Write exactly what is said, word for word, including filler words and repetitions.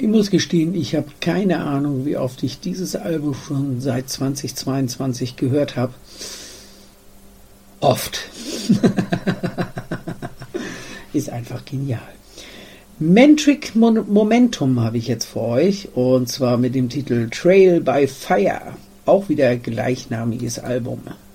Ich muss gestehen, ich habe keine Ahnung, wie oft ich dieses Album schon seit zweitausendzweiundzwanzig gehört habe. Oft. Ist einfach genial. Metric Momentum habe ich jetzt für euch, und zwar mit dem Titel Trail by Fire. Auch wieder gleichnamiges Album.